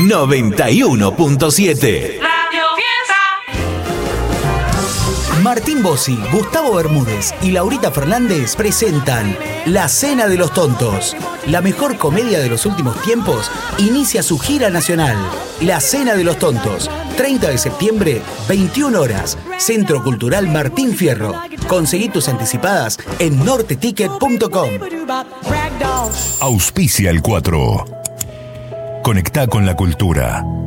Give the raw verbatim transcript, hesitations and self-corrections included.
noventa y uno punto siete. Martín Bossi, Gustavo Bermúdez y Laurita Fernández presentan La Cena de los Tontos. La mejor comedia de los últimos tiempos inicia su gira nacional. La Cena de los Tontos, treinta de septiembre, veintiuna horas, Centro Cultural Martín Fierro. Conseguí tus anticipadas en norte ticket punto com. Auspicia el cuatro. Conectá con la cultura.